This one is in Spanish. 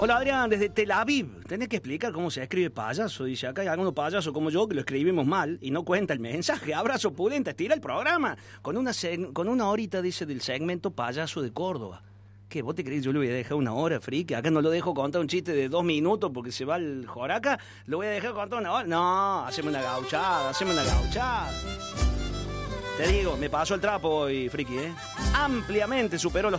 Hola Adrián, desde Tel Aviv. Tenés que explicar cómo se escribe payaso. Dice, acá hay algunos payasos como yo que lo escribimos mal y no cuenta el mensaje. Abrazo pulenta, estira el programa. Con una horita, dice, del segmento payaso de Córdoba. ¿Qué? ¿Vos te crees? Yo le voy a dejar una hora, friki. Acá no lo dejo contar un chiste de 2 minutos porque se va el joraca. Lo voy a dejar contar una hora. No, haceme una gauchada. Te digo, me pasó el trapo hoy, friki, ¿eh? Ampliamente superó los